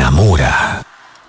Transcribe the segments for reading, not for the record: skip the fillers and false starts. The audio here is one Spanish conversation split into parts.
enamora.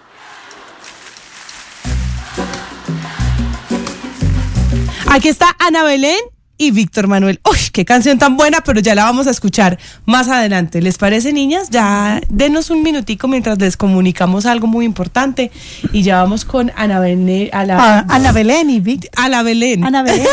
Aquí está Ana Belén y Víctor Manuel. ¡Uy, qué canción tan buena! Pero ya la vamos a escuchar más adelante. ¿Les parece, niñas? Ya denos un minutico mientras les comunicamos algo muy importante. Y ya vamos con Ana Belén. Ana Belén y Víctor. Ana Belén. Ana Belén.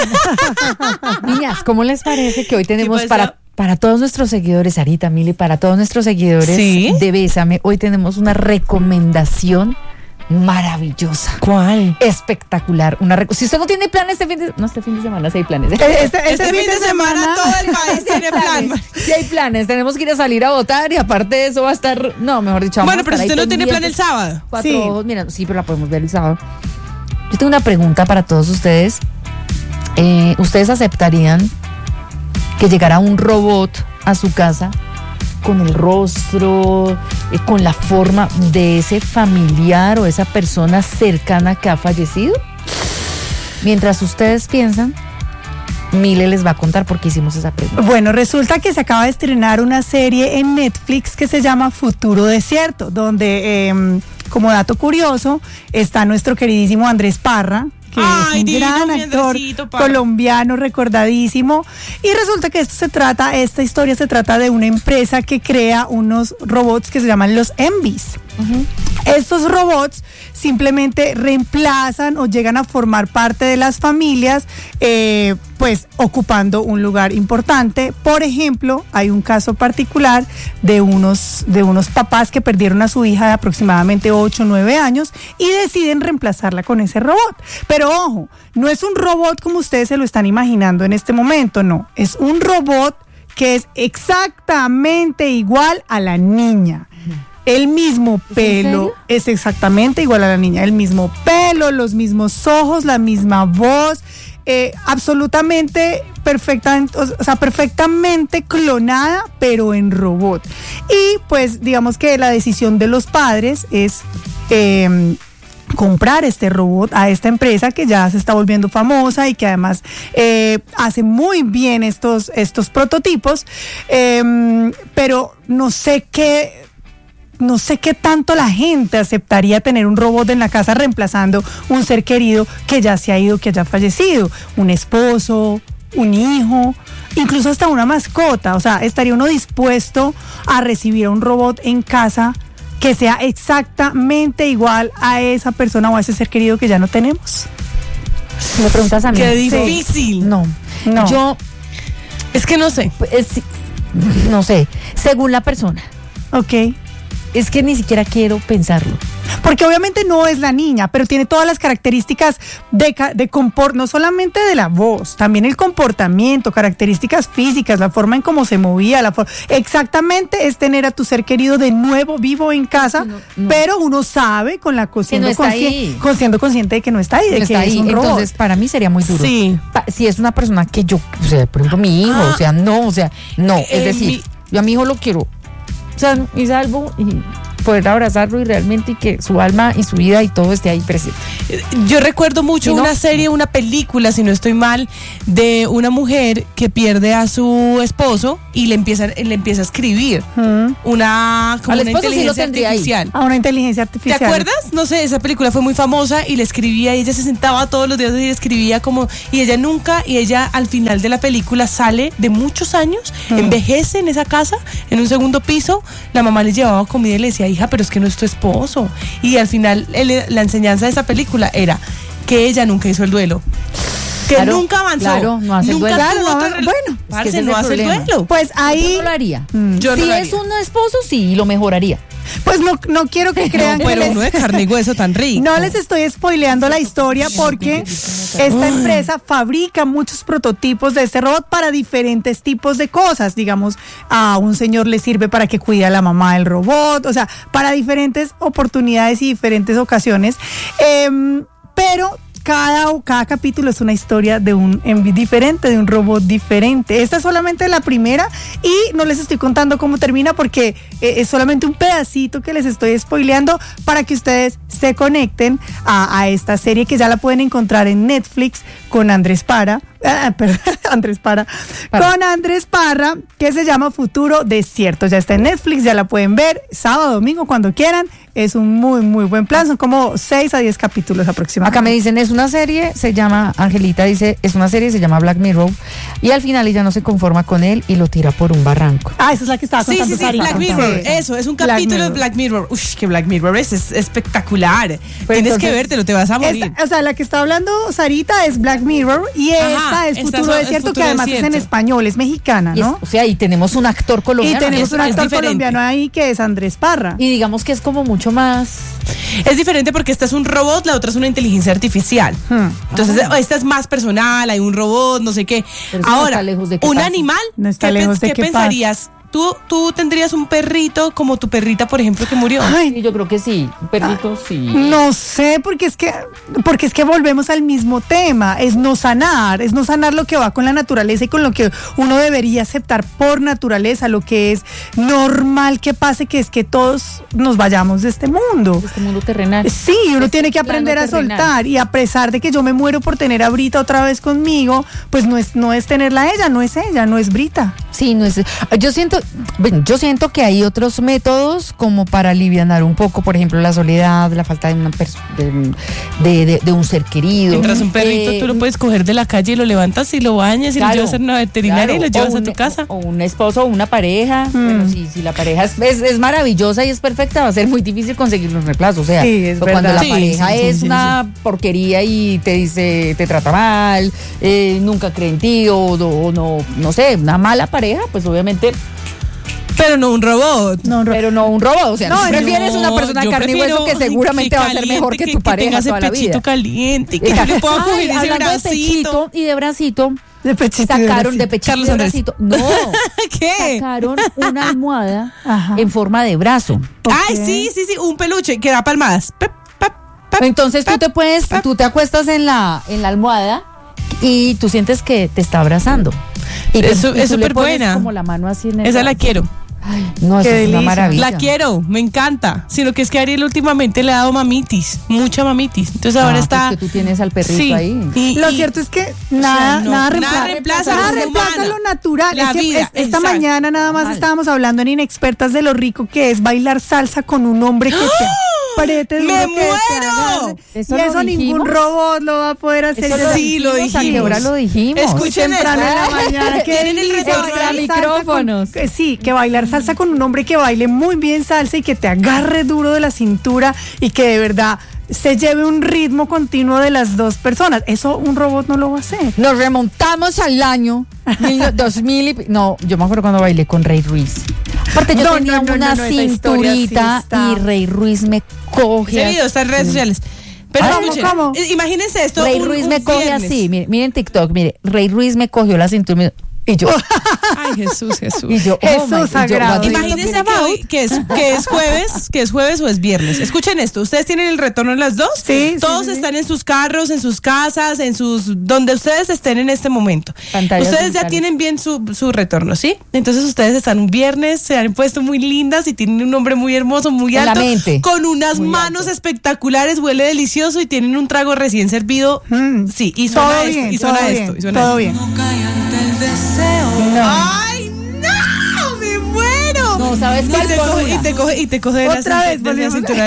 Niñas, ¿cómo les parece que hoy tenemos para todos nuestros seguidores, Sarita, Mili, para todos nuestros seguidores de Bésame, hoy tenemos una recomendación maravillosa? ¿Cuál? Espectacular. Si usted no tiene planes este fin de semana, sí hay planes. Este fin de semana todo el país tiene plan. Sí hay planes, tenemos que ir a salir a votar y aparte de eso va a estar, mejor dicho. Bueno, pero si usted no tiene plan el sábado. Cuatro ojos, mira, sí, pero la podemos ver el sábado. Yo tengo una pregunta para todos ustedes. ¿Ustedes aceptarían que llegara un robot a su casa con el rostro, con la forma de ese familiar o esa persona cercana que ha fallecido? Mientras ustedes piensan, Mile les va a contar por qué hicimos esa pregunta. Bueno, resulta que se acaba de estrenar una serie en Netflix que se llama Futuro Desierto, donde, como dato curioso, está nuestro queridísimo Andrés Parra, que es un gran actor colombiano recordadísimo, y resulta que esta historia se trata de una empresa que crea unos robots que se llaman los Envies. Uh-huh. Estos robots simplemente reemplazan o llegan a formar parte de las familias, pues ocupando un lugar importante. Por ejemplo, hay un caso particular de unos papás que perdieron a su hija de aproximadamente 8 o 9 años y deciden reemplazarla con ese robot. Pero ojo, no es un robot como ustedes se lo están imaginando en este momento, no. Es un robot que es exactamente igual a la niña. El mismo pelo, es exactamente igual a la niña, el mismo pelo, los mismos ojos, la misma voz, absolutamente perfectamente clonada, pero en robot. Y pues digamos que la decisión de los padres es comprar este robot a esta empresa que ya se está volviendo famosa y que además hace muy bien estos prototipos, pero no sé qué tanto la gente aceptaría tener un robot en la casa reemplazando un ser querido que ya se ha ido, que haya fallecido, un esposo, un hijo, incluso hasta una mascota. O sea, ¿estaría uno dispuesto a recibir a un robot en casa que sea exactamente igual a esa persona o a ese ser querido que ya no tenemos? ¿Me preguntas a mí? Qué difícil. Sí. No. Yo es que no sé. No sé, según la persona. Ok. Es que ni siquiera quiero pensarlo. Porque obviamente no es la niña, pero tiene todas las características no solamente de la voz, también el comportamiento, características físicas, la forma en cómo se movía, exactamente es tener a tu ser querido de nuevo vivo en casa, pero uno sabe siendo consciente de que no está ahí, de que es un robot. Entonces, para mí sería muy duro. Sí. Si es una persona que yo, o sea, por ejemplo, mi hijo, no, es decir, yo a mi hijo lo quiero sano y salvo y poder abrazarlo y realmente y que su alma y su vida y todo esté ahí presente. Yo recuerdo mucho una serie, una película, si no estoy mal, de una mujer que pierde a su esposo y le empieza a escribir una inteligencia artificial. A una inteligencia artificial. ¿Te acuerdas? No sé, esa película fue muy famosa y le escribía y ella se sentaba todos los días y le escribía y ella al final de la película sale de muchos años, envejece en esa casa, en un segundo piso, la mamá le llevaba comida y le decía, hija, pero es que no es tu esposo. Y al final la enseñanza de esa película era que ella nunca hizo el duelo. Que nunca avanzó. Claro, no hace el duelo. No hace el duelo. Pues ahí yo no lo haría. Yo si no lo es un esposo, sí, lo mejoraría. Pues no quiero que crean pero uno de carne y hueso tan rico. No les estoy spoileando la historia porque esta empresa fabrica muchos prototipos de este robot para diferentes tipos de cosas. Digamos, a un señor le sirve para que cuide a la mamá del robot, o sea, para diferentes oportunidades y diferentes ocasiones. Pero cada capítulo es una historia de un envi diferente, de un robot diferente. Esta es solamente la primera y no les estoy contando cómo termina porque es solamente un pedacito que les estoy spoileando para que ustedes se conecten a esta serie que ya la pueden encontrar en Netflix con Andrés Parra. Andrés Parra. Con Andrés Parra, que se llama Futuro Desierto. Ya está en Netflix, ya la pueden ver sábado, domingo, cuando quieran. Es un muy, muy buen plan. Son como 6 a 10 capítulos aproximadamente. Acá me dicen, es una serie, se llama, Angelita dice, es una serie, se llama Black Mirror, y al final ella no se conforma con él y lo tira por un barranco. Esa es la que estaba contando. Sí, Black Mirror, eso, es un capítulo de Black Mirror. Uf, que Black Mirror es espectacular. Pues tienes que vértelo, te vas a morir. La que está hablando Sarita es Black Mirror y esta es Futuro Desierto, que además es en español, es mexicana, ¿no? Y tenemos un actor colombiano. Y tenemos un actor colombiano ahí que es Andrés Parra. Y digamos que es como mucho más... Es diferente porque esta es un robot, la otra es una inteligencia artificial. Entonces, esta es más personal, hay un robot, no sé qué. Ahora, un animal, no está lejos de ¿qué pensarías? ¿Tú tendrías un perrito como tu perrita, por ejemplo, que murió? Ay, yo creo que sí, un perrito sí. No sé, porque es que volvemos al mismo tema, es no sanar lo que va con la naturaleza y con lo que uno debería aceptar por naturaleza, lo que es normal que pase, que es que todos nos vayamos de este mundo. De este mundo terrenal. Sí, uno tiene que aprender a soltar, y a pesar de que yo me muero por tener a Brita otra vez conmigo, pues no es tenerla a ella, no es Brita. Sí, no es. Yo siento que hay otros métodos como para alivianar un poco, por ejemplo, la soledad, la falta de de un ser querido. Mientras un perrito tú lo puedes coger de la calle y lo levantas y lo bañas y lo llevas a una veterinaria y lo llevas a tu casa. O un esposo o una pareja. Bueno, si la pareja es maravillosa y es perfecta, va a ser muy difícil conseguir un reemplazo. O sea, cuando la pareja es una porquería y te dice, te trata mal, nunca cree en ti o no sé, una mala pareja, pues obviamente. Pero no un robot. Pero no un robot. O sea, no prefieres una persona de carne y hueso que seguramente va a ser mejor que tu pareja toda la vida. Pechito caliente, que yo le puedo coger ese bracito. De bracito. De pechito sacaron de pechito Carlos y de bracito. No. ¿Qué? Sacaron una almohada en forma de brazo. Ay, sí, un peluche que da palmadas. Entonces tú te acuestas en la almohada y tú sientes que te está abrazando. Es súper buena. Como la mano así en el Esa brazo. la quiero. Ay, no, eso es una maravilla. La quiero, me encanta. Sino que es que Ariel últimamente le ha dado mamitis, mucha mamitis. Entonces ahora está. Pues que tú tienes al perrito ahí. Lo cierto es que nada reemplaza lo natural. La vida, esta mañana nada más estábamos hablando en Inexpertas de lo rico que es bailar salsa con un hombre que te apriete. ¡Me muero! Eso ningún robot lo va a poder hacer. Sí, lo dijimos. ¿A qué hora lo dijimos? Escuchen temprano en la mañana. Tienen el retorno micrófonos. Sí, que bailar salsa con un hombre que baile muy bien salsa y que te agarre duro de la cintura y que de verdad se lleve un ritmo continuo de las dos personas. Eso un robot no lo va a hacer. Nos remontamos al año 2000 no, yo me acuerdo cuando bailé con Rey Ruiz. Aparte yo tenía una cinturita y Rey Ruiz me coge. Ese video está en redes sociales. Pero ¿cómo? Imagínense esto. Rey Ruiz me coge así, miren TikTok, Rey Ruiz me cogió la cintura y yo. Ay, Jesús. Y yo, Jesús sagrado. Imagínense que es jueves o es viernes. Escuchen esto, ustedes tienen el retorno en las dos. Sí. Todos están en sus carros, en sus casas, donde ustedes estén en este momento. Pantallas ustedes ya tienen bien su retorno, ¿sí? Entonces ustedes están un viernes, se han puesto muy lindas y tienen un hombre muy hermoso, muy alto, con unas manos espectaculares, huele delicioso y tienen un trago recién servido. Sí, y suena esto. Todo bien. No. ¡Ay, no! ¡Me muero! No, ¿sabes cuál? Y te coge otra vez, de la cintura.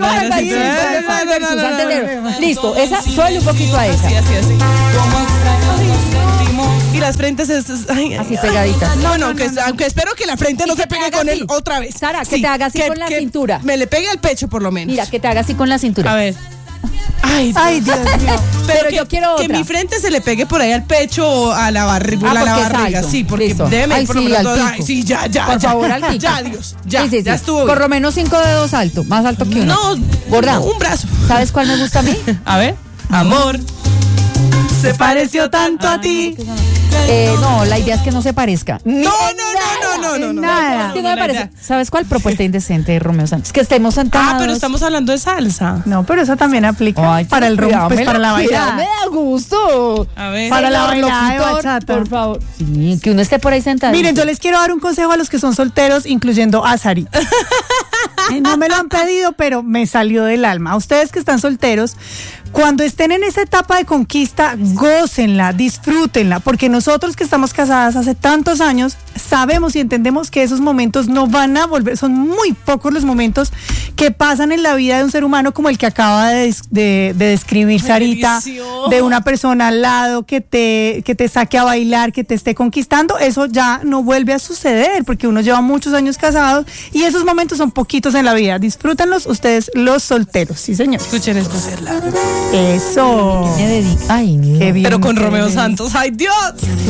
Listo, esa, suele un poquito a esa. Así. Y las frentes así pegaditas. No, aunque espero que la frente no se pegue con él otra vez. Sara, que te haga así con la cintura. Me le pegue al pecho por lo menos. Mira, que te haga así con la cintura. A ver. Ay, Dios mío. Pero yo quiero otra. Que mi frente se le pegue por ahí al pecho o a la barriga. Sí, porque listo. déjeme por lo menos. Ay, sí, ya. Por favor, al pico. Ya, Dios. Ya estuvo bien. Por lo menos 5 dedos alto, más alto que uno. No, gorda. Un brazo. ¿Sabes cuál me gusta a mí? A ver. Amor. Se pareció tanto a ti. No, la idea es que no se parezca. No. Nada. Es que no me parece. ¿Sabes cuál? Propuesta indecente de Romeo Santos. Que estemos sentados. Pero estamos hablando de salsa. No, pero eso también aplica para el rompe, pues para la bailada. Me da gusto. A ver. Para la bailada de bachata. Por favor. Sí, que uno esté por ahí sentado. Miren, yo les quiero dar un consejo a los que son solteros, incluyendo a Sari. No me lo han pedido, pero me salió del alma. A ustedes que están solteros, Cuando estén en esa etapa de conquista, gócenla, disfrútenla, porque nosotros que estamos casadas hace tantos años, sabemos y entendemos que esos momentos no van a volver, son muy pocos los momentos que pasan en la vida de un ser humano como el que acaba de describir Sarita, de una persona al lado que te saque a bailar, que te esté conquistando. Eso ya no vuelve a suceder, porque uno lleva muchos años casados y esos momentos son poquitos en la vida. Disfrútenlos ustedes los solteros, sí señor. Escuchen esto. Eso. Me dedico. Ay, no. Qué bien, Pero con qué Romeo bien. Santos. ¡Ay, Dios!